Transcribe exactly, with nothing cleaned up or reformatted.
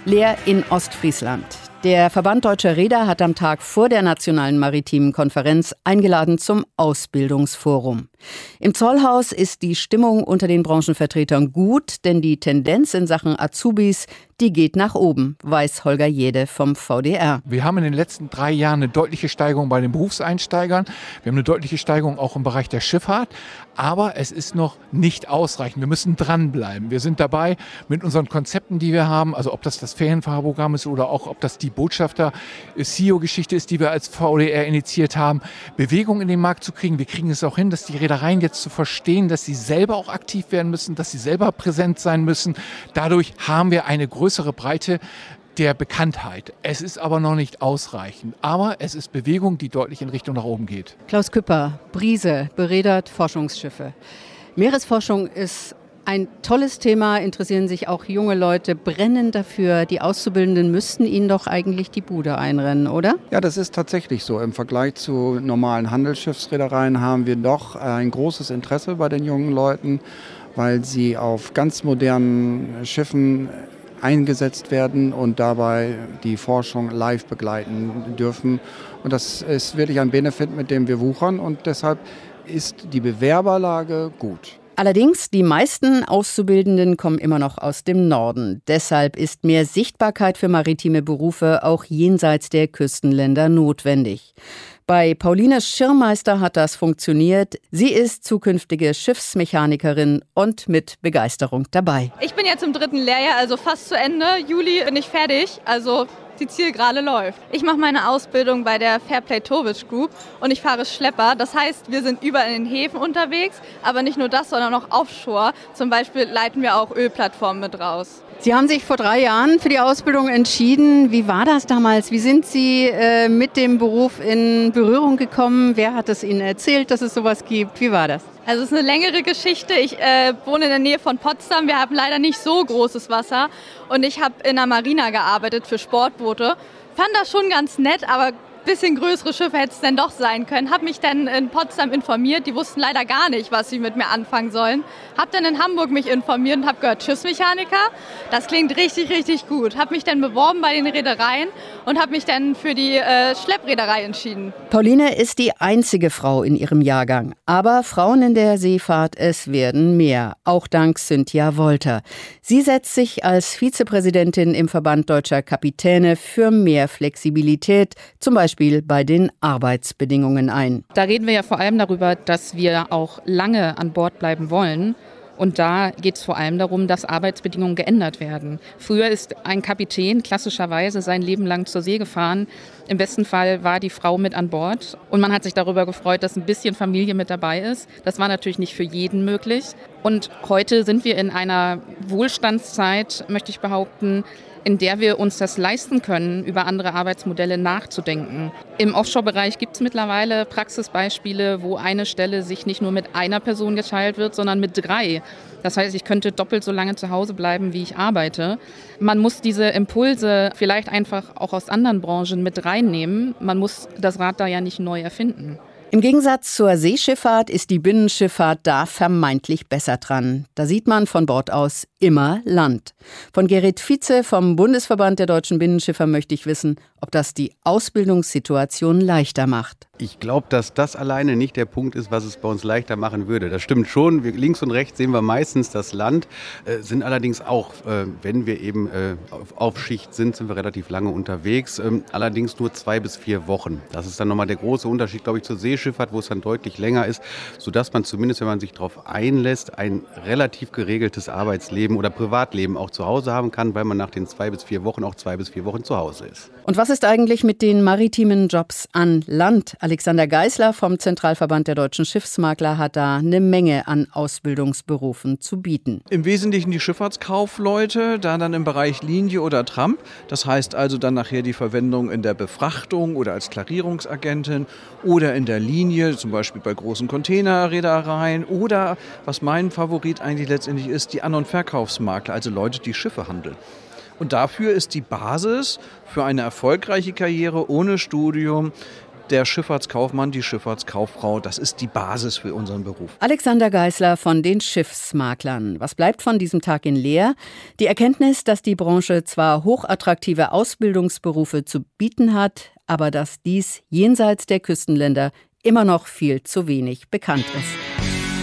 Leer in Ostfriesland. Der Verband Deutscher Reeder hat am Tag vor der Nationalen Maritimen Konferenz eingeladen zum Ausbildungsforum. Im Zollhaus ist die Stimmung unter den Branchenvertretern gut, denn die Tendenz in Sachen Azubis, die geht nach oben, weiß Holger Jede vom V D R. Wir haben in den letzten drei Jahren eine deutliche Steigerung bei den Berufseinsteigern. Wir haben eine deutliche Steigerung auch im Bereich der Schifffahrt. Aber es ist noch nicht ausreichend. Wir müssen dranbleiben. Wir sind dabei mit unseren Konzepten, die wir haben, also ob das das Ferienfahrerprogramm ist oder auch ob das die Botschafter-C E O-Geschichte ist, die wir als V D R initiiert haben, Bewegung in den Markt zu kriegen. Wir kriegen es auch hin, dass die Reedereien jetzt zu verstehen, dass sie selber auch aktiv werden müssen, dass sie selber präsent sein müssen. Dadurch haben wir eine größere Breite der Bekanntheit. Es ist aber noch nicht ausreichend. Aber es ist Bewegung, die deutlich in Richtung nach oben geht. Klaus Küpper, Brise, bereedert Forschungsschiffe. Meeresforschung ist ein tolles Thema, interessieren sich auch junge Leute brennend dafür. Die Auszubildenden müssten ihnen doch eigentlich die Bude einrennen, oder? Ja, das ist tatsächlich so. Im Vergleich zu normalen Handelsschiffsreedereien haben wir doch ein großes Interesse bei den jungen Leuten, weil sie auf ganz modernen Schiffen eingesetzt werden und dabei die Forschung live begleiten dürfen. Und das ist wirklich ein Benefit, mit dem wir wuchern, und deshalb ist die Bewerberlage gut. Allerdings, die meisten Auszubildenden kommen immer noch aus dem Norden. Deshalb ist mehr Sichtbarkeit für maritime Berufe auch jenseits der Küstenländer notwendig. Bei Pauline Schirrmeister hat das funktioniert. Sie ist zukünftige Schiffsmechanikerin und mit Begeisterung dabei. Ich bin jetzt im dritten Lehrjahr, also fast zu Ende. Juli bin ich fertig, also die Zielgerade läuft. Ich mache meine Ausbildung bei der Fairplay Towage Group und ich fahre Schlepper. Das heißt, wir sind überall in den Häfen unterwegs, aber nicht nur das, sondern auch offshore. Zum Beispiel leiten wir auch Ölplattformen mit raus. Sie haben sich vor drei Jahren für die Ausbildung entschieden. Wie war das damals? Wie sind Sie äh, mit dem Beruf in Berührung gekommen? Wer hat es Ihnen erzählt, dass es sowas gibt? Wie war das? Also es ist eine längere Geschichte. Ich äh, wohne in der Nähe von Potsdam. Wir haben leider nicht so großes Wasser. Und ich habe in der Marina gearbeitet für Sportboote. Fand das schon ganz nett, aber ein bisschen größere Schiffe hätte es denn doch sein können. Habe mich dann in Potsdam informiert. Die wussten leider gar nicht, was sie mit mir anfangen sollen. Habe dann in Hamburg mich informiert und habe gehört, Schiffsmechaniker. Das klingt richtig, richtig gut. Habe mich dann beworben bei den Reedereien und habe mich dann für die äh, Schleppreederei entschieden. Pauline ist die einzige Frau in ihrem Jahrgang. Aber Frauen in der Seefahrt, es werden mehr. Auch dank Cynthia Wolter. Sie setzt sich als Vizepräsidentin im Verband Deutscher Kapitäne für mehr Flexibilität, zum Beispiel bei den Arbeitsbedingungen ein. Da reden wir ja vor allem darüber, dass wir auch lange an Bord bleiben wollen. Und da geht es vor allem darum, dass Arbeitsbedingungen geändert werden. Früher ist ein Kapitän klassischerweise sein Leben lang zur See gefahren. Im besten Fall war die Frau mit an Bord. Und man hat sich darüber gefreut, dass ein bisschen Familie mit dabei ist. Das war natürlich nicht für jeden möglich. Und heute sind wir in einer Wohlstandszeit, möchte ich behaupten, in der wir uns das leisten können, über andere Arbeitsmodelle nachzudenken. Im Offshore-Bereich gibt es mittlerweile Praxisbeispiele, wo eine Stelle sich nicht nur mit einer Person geteilt wird, sondern mit drei. Das heißt, ich könnte doppelt so lange zu Hause bleiben, wie ich arbeite. Man muss diese Impulse vielleicht einfach auch aus anderen Branchen mit reinnehmen. Man muss das Rad da ja nicht neu erfinden. Im Gegensatz zur Seeschifffahrt ist die Binnenschifffahrt da vermeintlich besser dran. Da sieht man von Bord aus immer Land. Von Gerrit Vize vom Bundesverband der deutschen Binnenschiffer möchte ich wissen, ob das die Ausbildungssituation leichter macht. Ich glaube, dass das alleine nicht der Punkt ist, was es bei uns leichter machen würde. Das stimmt schon. Wir, links und rechts sehen wir meistens das Land, äh, sind allerdings auch, äh, wenn wir eben äh, auf, auf Schicht sind, sind wir relativ lange unterwegs. Ähm, allerdings nur zwei bis vier Wochen. Das ist dann nochmal der große Unterschied, glaube ich, zur Seeschifffahrt, wo es dann deutlich länger ist, sodass man zumindest, wenn man sich darauf einlässt, ein relativ geregeltes Arbeitsleben oder Privatleben auch zu Hause haben kann, weil man nach den zwei bis vier Wochen auch zwei bis vier Wochen zu Hause ist. Und was ist eigentlich mit den maritimen Jobs an Land? Alexander Geisler vom Zentralverband der deutschen Schiffsmakler hat da eine Menge an Ausbildungsberufen zu bieten. Im Wesentlichen die Schifffahrtskaufleute, da dann im Bereich Linie oder Tramp. Das heißt also dann nachher die Verwendung in der Befrachtung oder als Klarierungsagentin oder in der Linie, zum Beispiel bei großen Containerreedereien oder, was mein Favorit eigentlich letztendlich ist, die An- und Verkaufsmakler, also Leute, die Schiffe handeln. Und dafür ist die Basis für eine erfolgreiche Karriere ohne Studium der Schifffahrtskaufmann, die Schifffahrtskauffrau, das ist die Basis für unseren Beruf. Alexander Geisler von den Schiffsmaklern. Was bleibt von diesem Tag in Leer? Die Erkenntnis, dass die Branche zwar hochattraktive Ausbildungsberufe zu bieten hat, aber dass dies jenseits der Küstenländer immer noch viel zu wenig bekannt ist.